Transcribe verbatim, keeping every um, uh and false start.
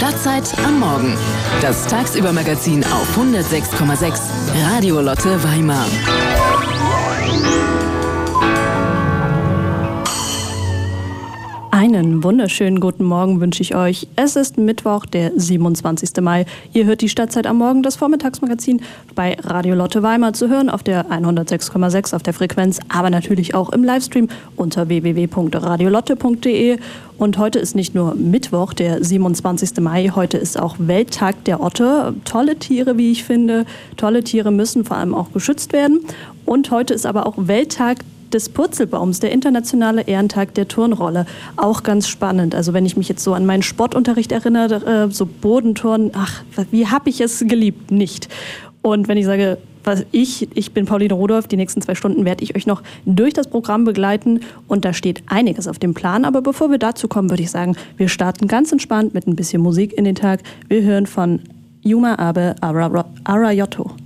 Stadtzeit am Morgen. Das Tagsübermagazin auf hundertsechs Komma sechs Radio Lotte Weimar. Einen wunderschönen guten Morgen wünsche ich euch. Es ist Mittwoch, der siebenundzwanzigsten Mai. Ihr hört die Stadtzeit am Morgen, das Vormittagsmagazin bei Radio Lotte Weimar zu hören auf der hundertsechs Komma sechs auf der Frequenz, aber natürlich auch im Livestream unter w w w punkt radiolotte punkt d e. Und heute ist nicht nur Mittwoch, der siebenundzwanzigsten Mai, heute ist auch Welttag der Otter. Tolle Tiere, wie ich finde. Tolle Tiere müssen vor allem auch geschützt werden. Und heute ist aber auch Welttag des Purzelbaums, der internationale Ehrentag der Turnrolle. Auch ganz spannend. Also wenn ich mich jetzt so an meinen Sportunterricht erinnere, so Bodenturnen, ach, wie habe ich es geliebt? Nicht. Und wenn ich sage, was ich, ich bin Pauline Rudolph, die nächsten zwei Stunden werde ich euch noch durch das Programm begleiten und da steht einiges auf dem Plan. Aber bevor wir dazu kommen, würde ich sagen, wir starten ganz entspannt mit ein bisschen Musik in den Tag. Wir hören von Yuma Abe Arayotto.